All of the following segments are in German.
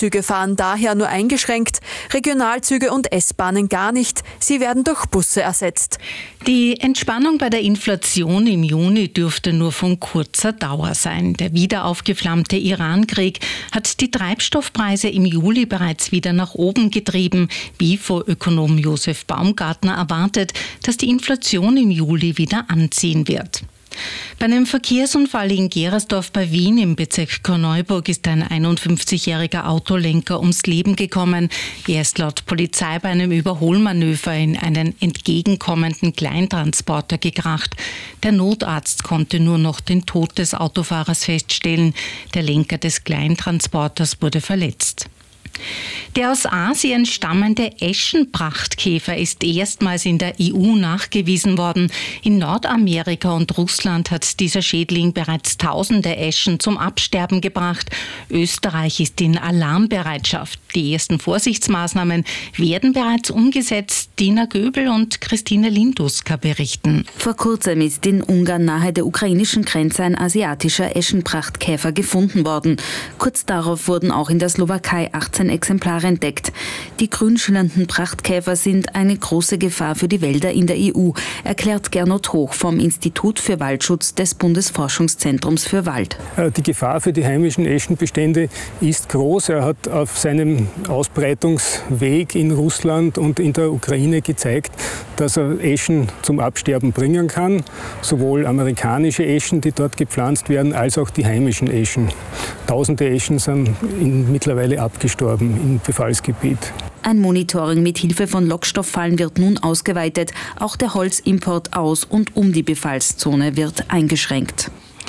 Regionalzüge fahren daher nur eingeschränkt, Regionalzüge und S-Bahnen gar nicht. Sie werden durch Busse ersetzt. Die Entspannung bei der Inflation im Juni dürfte nur von kurzer Dauer sein. Der wieder aufgeflammte Iran-Krieg hat die Treibstoffpreise im Juli bereits wieder nach oben getrieben, wie vor Ökonom Josef Baumgartner erwartet, dass die Inflation im Juli wieder anziehen wird. Bei einem Verkehrsunfall in Gerersdorf bei Wien im Bezirk Korneuburg ist ein 51-jähriger Autolenker ums Leben gekommen. Er ist laut Polizei bei einem Überholmanöver in einen entgegenkommenden Kleintransporter gekracht. Der Notarzt konnte nur noch den Tod des Autofahrers feststellen. Der Lenker des Kleintransporters wurde verletzt. Der aus Asien stammende Eschenprachtkäfer ist erstmals in der EU nachgewiesen worden. In Nordamerika und Russland hat dieser Schädling bereits tausende Eschen zum Absterben gebracht. Österreich ist in Alarmbereitschaft. Die ersten Vorsichtsmaßnahmen werden bereits umgesetzt. Dina Göbel und Christine Linduska berichten. Vor kurzem ist in Ungarn nahe der ukrainischen Grenze ein asiatischer Eschenprachtkäfer gefunden worden. Kurz darauf wurden auch in der Slowakei 18 Exemplare entdeckt. Die grünschillernden Prachtkäfer sind eine große Gefahr für die Wälder in der EU, erklärt Gernot Hoch vom Institut für Waldschutz des Bundesforschungszentrums für Wald. Die Gefahr für die heimischen Eschenbestände ist groß. Er hat auf seinem Ausbreitungsweg in Russland und in der Ukraine gezeigt, dass er Eschen zum Absterben bringen kann. Sowohl amerikanische Eschen, die dort gepflanzt werden, als auch die heimischen Eschen. Tausende Eschen sind mittlerweile abgestorben im Befallsgebiet. Ein Monitoring mit Hilfe von Lockstofffallen wird nun ausgeweitet. Auch der Holzimport aus und um die Befallszone wird eingeschränkt.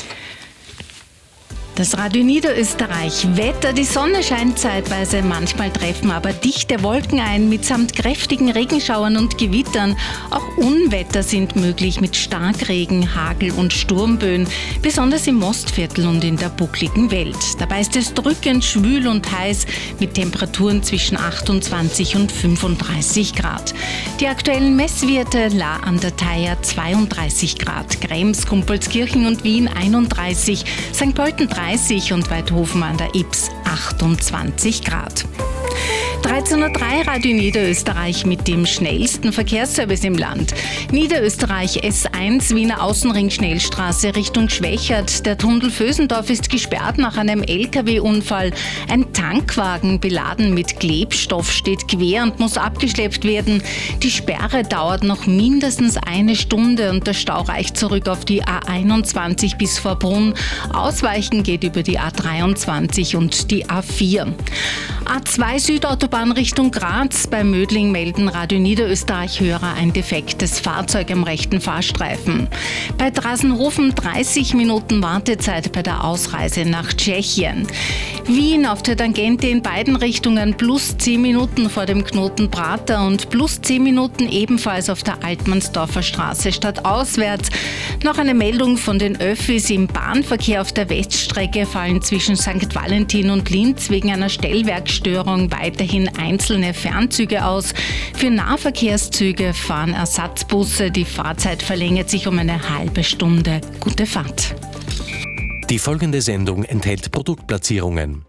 Das Radio Niederösterreich. Wetter, die Sonne scheint zeitweise, manchmal treffen aber dichte Wolken ein, mitsamt kräftigen Regenschauern und Gewittern. Auch Unwetter sind möglich mit Starkregen, Hagel und Sturmböen, besonders im Mostviertel und in der buckligen Welt. Dabei ist es drückend, schwül und heiß mit Temperaturen zwischen 28 und 35 Grad. Die aktuellen Messwerte: La an der Thaya 32 Grad, Krems, Kumpelskirchen und Wien 31, St. Pölten 30 und Weidhofen an der Ips 28 Grad. 13.03 Radio Niederösterreich mit dem schnellsten Verkehrsservice im Land. Niederösterreich S1 Wiener Außenring Schnellstraße Richtung Schwächert. Der Tunnel Vösendorf ist gesperrt nach einem LKW-Unfall. Ein Tankwagen beladen mit Klebstoff steht quer und muss abgeschleppt werden. Die Sperre dauert noch mindestens eine Stunde und der Stau reicht zurück auf die A21 bis Vorbrunn. Ausweichen geht über die A23 und die A4. A2 Südautobahn Richtung Graz. Bei Mödling melden Radio Niederösterreich-Hörer ein defektes Fahrzeug am rechten Fahrstreifen. Bei Drasenhofen 30 Minuten Wartezeit bei der Ausreise nach Tschechien. Wien auf der Tangente in beiden Richtungen plus 10 Minuten vor dem Knoten Prater und plus 10 Minuten ebenfalls auf der Altmannsdorfer Straße stadtauswärts. Noch eine Meldung von den Öffis: im Bahnverkehr auf der Weststrecke fallen zwischen St. Valentin und Linz wegen einer Stellwerksstörung weiterhin einzelne Fernzüge aus. Für Nahverkehrszüge fahren Ersatzbusse. Die Fahrzeit verlängert sich um eine halbe Stunde. Gute Fahrt. Die folgende Sendung enthält Produktplatzierungen.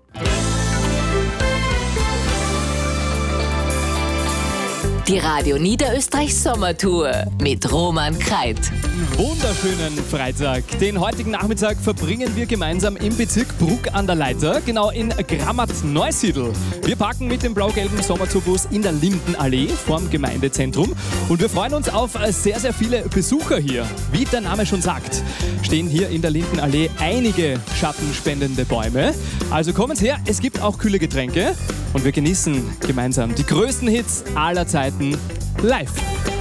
Die Radio Niederösterreich Sommertour mit Roman Kreit. Wunderschönen Freitag. Den heutigen Nachmittag verbringen wir gemeinsam im Bezirk Bruck an der Leiter, genau in Grammat-Neusiedl. Wir parken mit dem blau-gelben Sommertourbus in der Lindenallee vorm Gemeindezentrum und wir freuen uns auf sehr, sehr viele Besucher hier. Wie der Name schon sagt, stehen hier in der Lindenallee einige schattenspendende Bäume. Also kommen Sie her, es gibt auch kühle Getränke und wir genießen gemeinsam die größten Hits aller Zeiten live.